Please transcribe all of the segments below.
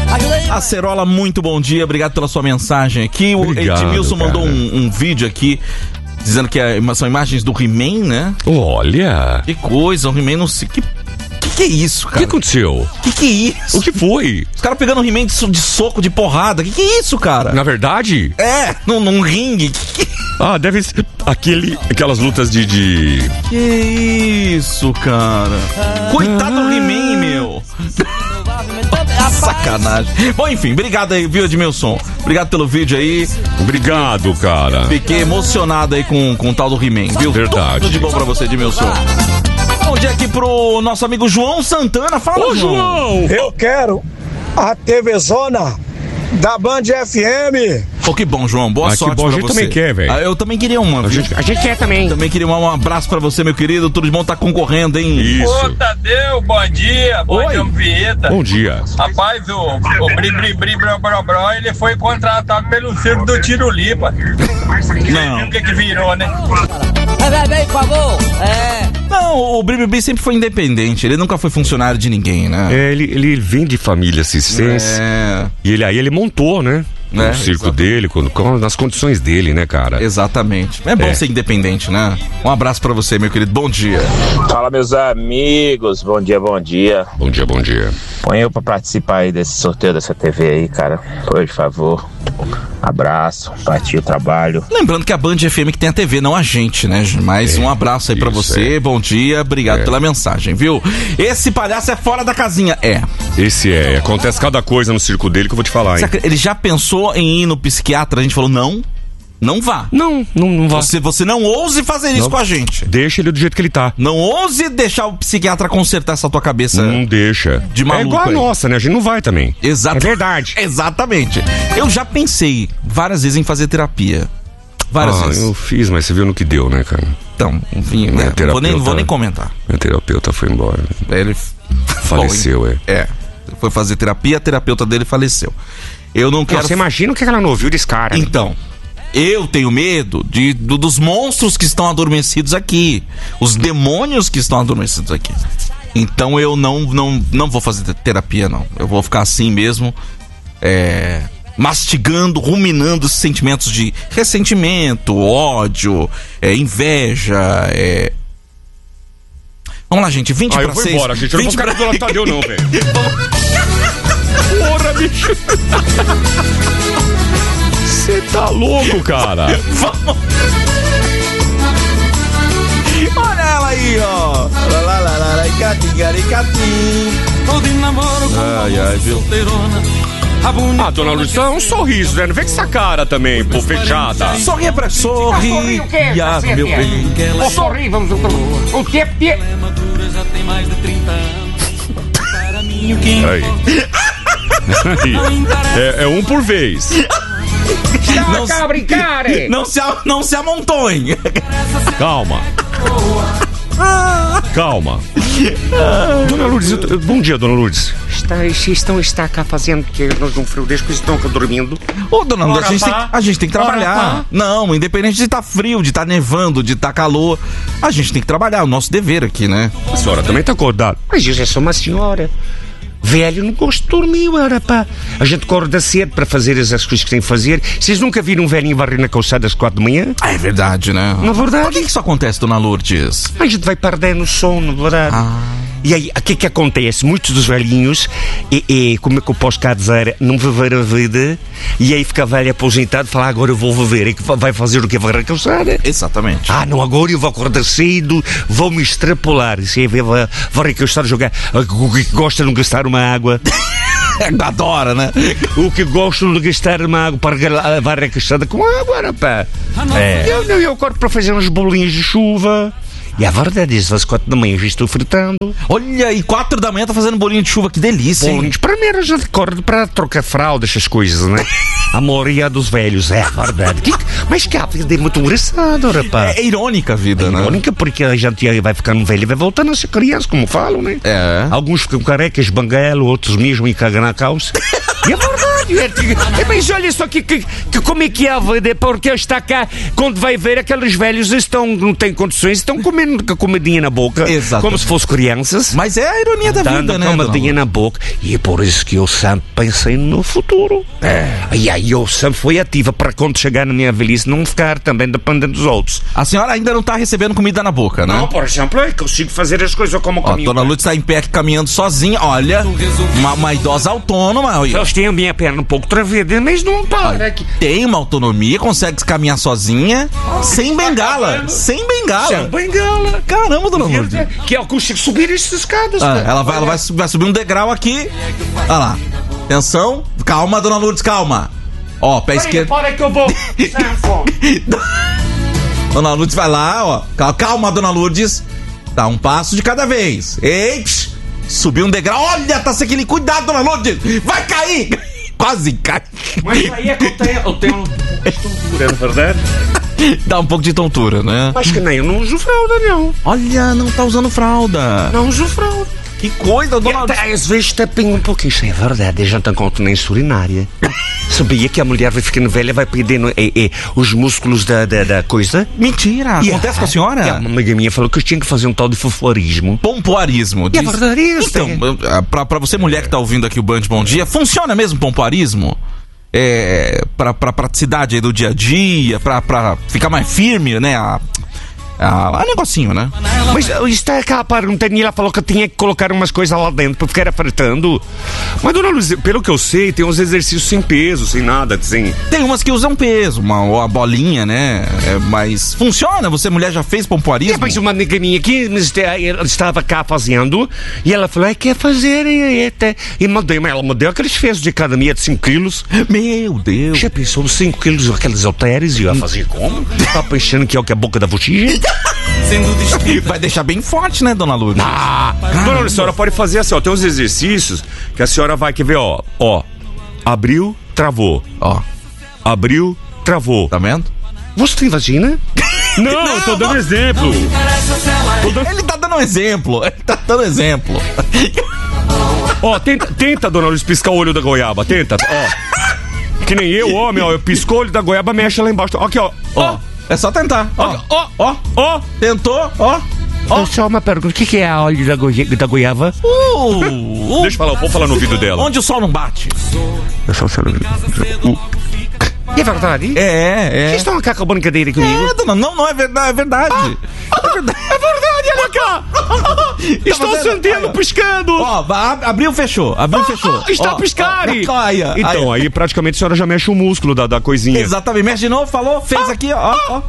Acerola, muito bom dia, obrigado pela sua mensagem aqui. Obrigado, o Edmilson mandou um vídeo aqui dizendo que são imagens do He-Man, né? Olha! Que coisa, o He-Man não sei. Que é isso, cara? O que aconteceu? Que é isso? O que foi? Os caras pegando o He-Man de soco, de porrada. Que é isso, cara? Na verdade? Num ringue. Ah, deve ser aquelas lutas de... Que isso, cara? Coitado do He-Man, meu. Sacanagem. Bom, enfim, obrigado aí, viu, Edmilson? Obrigado pelo vídeo aí. Obrigado, cara. Fiquei emocionado aí com o tal do He-Man, viu? Verdade. Tudo de bom pra você, Edmilson. Bom dia aqui pro nosso amigo João Santana. Fala, Ô, João! Eu quero a TV Zona da Band FM. Pô, que bom, João. Boa sorte que bom, pra a gente você. também quer, velho. Eu também queria uma, viu? A gente quer também. Também queria um abraço pra você, meu querido. Tudo de bom, tá concorrendo, hein? Isso. Ô, Tadeu, bom dia. Bom dia, Vieta. Bom dia. Rapaz, o Bri Bro, ele foi contratado pelo circo do Tirulipa. Não. O que virou, né? Por favor. Não, o Bri sempre foi independente. Ele nunca foi funcionário de ninguém, né? Ele vem de família assistência. E ele montou, né? O circo dele, nas condições dele, né, cara? Exatamente. É bom ser independente, né? Um abraço pra você, meu querido. Bom dia. Fala, meus amigos. Bom dia, bom dia. Bom dia, bom dia. Põe eu pra participar aí desse sorteio dessa TV aí, cara. Por favor. Abraço, partiu o trabalho. Lembrando que a Band FM que tem a TV, não a gente, né? Mais um abraço aí pra você. Bom dia, obrigado pela mensagem, viu? Esse palhaço é fora da casinha. Esse acontece cada coisa no circo dele que eu vou te falar, hein? Ele já pensou em ir no psiquiatra? A gente falou, não vá. Não vá. Você não ouse fazer isso com a gente. Deixa ele do jeito que ele tá. Não ouse deixar o psiquiatra consertar essa tua cabeça. Não deixa. De maluco. É igual a nossa, né? A gente não vai também. Exato. É verdade. Exatamente. Eu já pensei várias vezes em fazer terapia. Várias vezes. Eu fiz, mas você viu no que deu, né, cara? Então, enfim, vou nem comentar. Meu terapeuta foi embora. Ele faleceu, foi fazer terapia, a terapeuta dele faleceu. Eu não quero... Você imagina o que ela não ouviu desse cara? Então, eu tenho medo dos monstros que estão adormecidos aqui. Os demônios que estão adormecidos aqui. Então eu não vou fazer terapia, não. Eu vou ficar assim mesmo, mastigando, ruminando os sentimentos de ressentimento, ódio, inveja, Vamos lá, gente, 20 para 6. Eu vou embora, gente. Eu não vou ficar do lado do Tadeu, não, velho. Porra, bicho. Você tá louco, cara. Vamos. Olha ela aí, ó. Ai, viu? Dona Lourdes, é um sorriso, né? Não vem com essa cara também, pô, fechada. Sorria pra sorrir. O quê? Meu bem. Sorri, vamos. O tempo. Aí. É um por vez. Não brincar, Não se amontoem. Calma. Dona Lourdes, bom dia, Dona Lourdes. Está cá fazendo que nós num frio desse, estão cá dormindo. Ô, dona Lourdes, a gente tem que trabalhar. Não, independente de estar frio, de estar nevando, de estar calor, a gente tem que trabalhar, é o nosso dever aqui, né? A senhora também tá acordada. Mas eu já sou uma senhora. Velho, não gosto de dormir, rapaz. A gente acorda cedo para fazer as coisas que tem que fazer. Vocês nunca viram um velhinho varrer na calçada às 4 da manhã? É verdade, né? Não é verdade? Por que isso acontece, dona Lourdes? A gente vai perdendo o sono, verdade? E aí, o que acontece? Muitos dos velhinhos, como é que eu posso cá dizer, não viveram a vida, e aí fica velho aposentado e fala, agora eu vou viver, e vai fazer o que? Varrer a calçada? Exatamente. Não, agora eu vou acordar cedo, vou me extrapolar, isso aí, varrer a calçada, jogar, o que gosta de não gastar uma água. Adora, né? O que gosto de gastar uma água para varrer a calçada com água, rapaz. Eu acordo para fazer uns bolinhos de chuva. E a verdade é que às 4 da manhã já estou fritando. Olha, e 4 da manhã tá fazendo bolinho de chuva, que delícia, hein? Para mim eu já acordo para trocar fralda, essas coisas, né? A maioria dos velhos, é verdade. Mas que a vida é muito engraçada, rapaz. É irônica a vida, né? Irônica porque a gente vai ficando velho e vai voltando a ser criança, como falam, né? Alguns ficam carecas, banguelo, outros mesmo e cagam na calça. E é verdade. Mas olha só que como é que é a vida? Porque está cá, quando vai ver, aqueles velhos não têm condições, estão comendo com a comidinha na boca. Exatamente. Como se fossem crianças. Mas é a ironia da vida, né? Comidinha na boca. E é por isso que eu sempre pensei no meu futuro. E aí eu sempre fui ativa para quando chegar na minha velhice não ficar também dependendo dos outros. A senhora ainda não tá recebendo comida na boca, né? Não, por exemplo, eu consigo fazer as coisas como caminho. Dona Lourdes está em pé caminhando sozinha. Olha, uma idosa autônoma. Eles têm a minha perna um pouco travada, mas não para. Tem uma autonomia, consegue caminhar sozinha, sem bengala. Sem bengala. Sem bengala. Caramba, Dona Lourdes. Que eu consigo subir essas escadas. Ela vai subir um degrau aqui. Olha lá. Atenção. Calma, Dona Lourdes, calma. Ó, pé esquerdo. Para que eu vou. Dona Lourdes vai lá, ó. Calma, Dona Lourdes. Dá um passo de cada vez. Ei, subiu um degrau. Olha, tá sem aquele. Cuidado, Dona Lourdes. Vai cair. Quase cai. Mas aí é que eu tenho tontura, na verdade. Dá um pouco de tontura, né? Acho que nem eu não uso fralda, não. Olha, não tá usando fralda. Não uso fralda. Que coisa, Dona Lourdes. Às vezes tapinha um pouquinho. Isso é verdade, a gente tem continência urinária. Sabia que a mulher vai ficando velha, vai perdendo os músculos da coisa? Mentira, acontece com a senhora? Uma amiga minha falou que eu tinha que fazer um tal de foforismo. Pompoarismo. É verdade isso. Então, pra você mulher que tá ouvindo aqui o Band Bom Dia, funciona mesmo pompoarismo? Pra praticidade aí do dia a dia, pra ficar mais firme, né? Negocinho, né? Mas está cá perguntando e ela falou que eu tinha que colocar umas coisas lá dentro pra ficar afretando. Mas, Dona Luz, pelo que eu sei, tem uns exercícios sem peso, sem nada, assim. Tem umas que usam peso, uma bolinha, né? Mas funciona? Você, mulher, já fez pompoarismo? Mas uma amiga minha aqui estava cá fazendo e ela falou, quer fazer? E ela me deu aqueles pesos de academia de 5 quilos. Meu Deus! Já pensou 5 quilos aqueles halteres e eu ia fazer como? Tá pensando que é o que é a boca da botija? Vai deixar bem forte, né, Dona Lourdes? Dona Lourdes, a senhora pode fazer assim, ó. Tem uns exercícios que a senhora vai, quer ver, ó. Abriu, travou. Abriu, travou. Tá vendo? Você tem vagina? Não, eu tô dando exemplo. Ele tá dando exemplo. Tenta, Dona Lourdes, piscar o olho da goiaba. Tenta, Que nem eu, homem, eu pisco o olho da goiaba, mexe lá embaixo. Aqui, ó. É só tentar. Tentou, Só uma pergunta, o que é a óleo da goiaba? Deixa eu falar, vou falar no ouvido dela. Onde o sol não bate. É só o sol no ouvido. É verdade? É. Vocês estão aqui com a brincadeira comigo? Dona, não é verdade, é verdade. É verdade, olha cá. Estou sentindo piscando. Abriu, fechou. Está a piscar. Então, aí praticamente a senhora já mexe o músculo da coisinha. Exatamente, mexe de novo, falou, fez aqui, ó.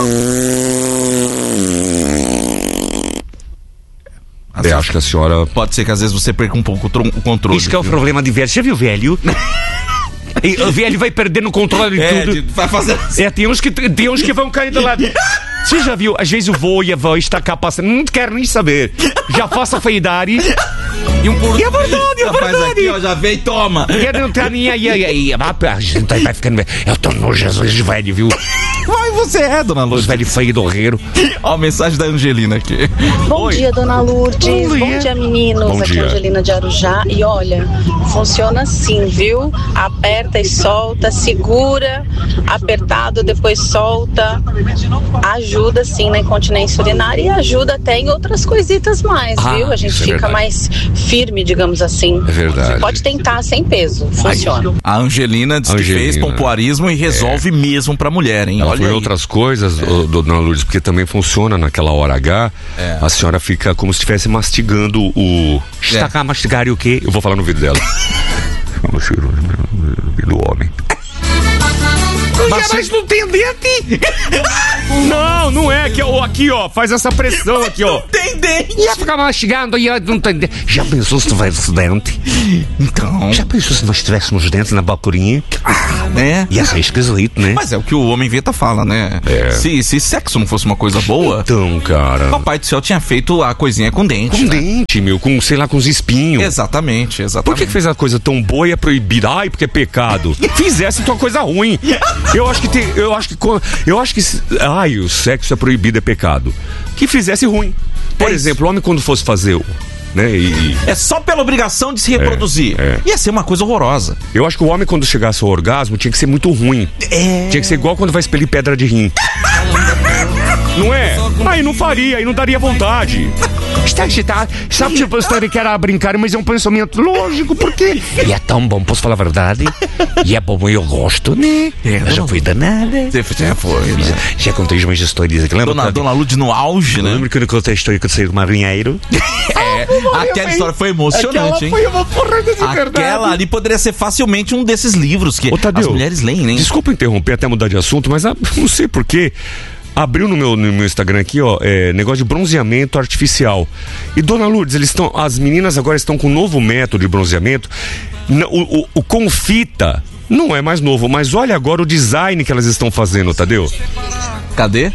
Acho que a senhora... Pode ser que às vezes você perca um pouco o controle. Isso que é o problema de velho. Já viu velho? E o velho vai perdendo o controle de tudo. Vai fazer assim. Tem uns que vão cair do lado. Você já viu? Às vezes o vô e a avó está cá passando, não quero nem saber. Já faço a feidade. E é verdade. Faz aqui, ó, já vem e toma. Quero entrar nem aí. A gente vai ficando velho. Eu tô nojo às vezes velho, viu? Vai, você é, Dona Lourdes. Os velhos feios do herreiro. Ó, a mensagem da Angelina aqui. Bom dia, Dona Lourdes. Bom dia, meninos. Aqui é a Angelina de Arujá. E olha, funciona assim, viu? Aperta e solta, segura, apertado, depois solta. Ajuda sim na incontinência urinária e ajuda até em outras coisitas mais, viu? A gente fica mais firme, digamos assim. É verdade. Pode tentar sem peso, funciona. A Angelina diz que fez pompoarismo e resolve mesmo pra mulher, hein? Ela foi outras coisas, Dona Lourdes, porque também funciona naquela hora H. A senhora fica como se estivesse mastigando o... Está cá mastigar e o quê? Eu vou falar no vídeo dela. Do homem. Mas não tem dente? Não é que aqui, ó, faz essa pressão aqui, ó. Não tem dente. Ia ficar mastigando e não tem dente. Já pensou se tivesse dente? Então. Já pensou se nós tivéssemos dentes na bacurinha? Né? Ia ser esquisito, né? Mas é o que o homem Veta fala, né? Se sexo não fosse uma coisa boa, então, cara, Papai do Céu tinha feito a coisinha com dente. Com dente, meu, com, sei lá, com os espinhos. Exatamente. Por que fez a coisa tão boa e é proibida? Ai, porque é pecado. Fizesse tua coisa ruim. Eu acho que o sexo é proibido, é pecado. Que fizesse ruim. Por exemplo, o homem quando fosse fazer né? É só pela obrigação de se reproduzir. Ia ser uma coisa horrorosa. Eu acho que o homem, quando chegasse ao orgasmo, tinha que ser muito ruim. Tinha que ser igual quando vai expelir pedra de rim. Não é? Aí não faria, aí não daria vontade. Sabe que você quer brincar, mas é um pensamento lógico, porque e é tão bom, posso falar a verdade? E é bom, eu gosto, né? Já foi danada. Já foi, né? Já contei umas histórias aqui, lembra? Dona Lourdes no auge, né? Lembra que eu contei a história que eu saí do marinheiro? Aquela história foi emocionante, hein? Foi uma porra de verdade. Aquela ali poderia ser facilmente um desses livros que Tadeu, as mulheres leem, né? Desculpa interromper, até mudar de assunto, mas não sei porquê. Abriu no meu Instagram aqui, ó, negócio de bronzeamento artificial. E, Dona Lourdes, as meninas agora estão com um novo método de bronzeamento. O com fita não é mais novo, mas olha agora o design que elas estão fazendo, Tadeu. Cadê?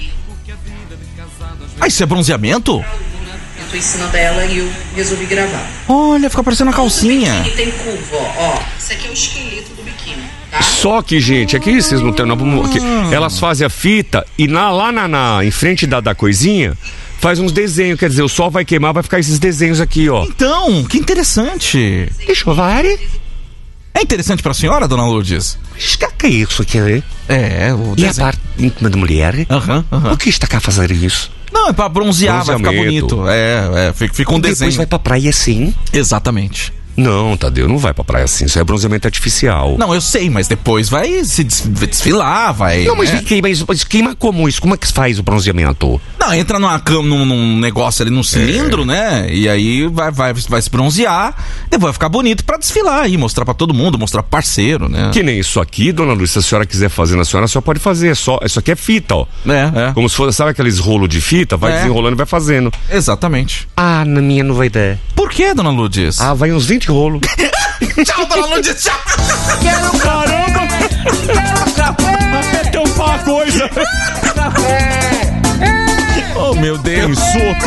Isso é bronzeamento? Eu tô ensinando ela e eu resolvi gravar. Olha, fica parecendo uma calcinha. O biquíni tem curva, ó. Isso aqui é o esqueleto do biquíni. Só que, gente, aqui vocês não tem. Elas fazem a fita e em frente da coisinha, faz uns desenhos. Quer dizer, o sol vai queimar, vai ficar esses desenhos aqui, ó. Então, que interessante. Deixa eu ver. É interessante pra senhora, Dona Lourdes? Que é isso aqui? O desenho. E a parte íntima da mulher? Por que está cá a fazer isso? Não, é pra bronzear, vai ficar bonito. Fica um desenho. Depois vai pra praia assim? Exatamente. Não, Tadeu, não vai pra praia assim. Isso é bronzeamento artificial. Não, eu sei, mas depois vai se desfilar, vai... Não, mas queima como isso? Como é que se faz o bronzeamento? Não, entra num negócio ali, num cilindro, né? E aí vai se bronzear, depois vai ficar bonito pra desfilar aí, mostrar pra todo mundo, mostrar pro parceiro, né? Que nem isso aqui, Dona Luiz, se a senhora quiser fazer na senhora, a senhora pode fazer. Isso aqui é fita, ó. Como se fosse, sabe aqueles rolos de fita? Vai desenrolando e vai fazendo. Exatamente. Na minha não vai dar. Por que, Dona Lourdes? Vai uns 20 rolos. Tchau, Dona Lourdes, tchau! Quero caramba! Quero café! Até um pá coisa! Oh, meu Deus! Pensou?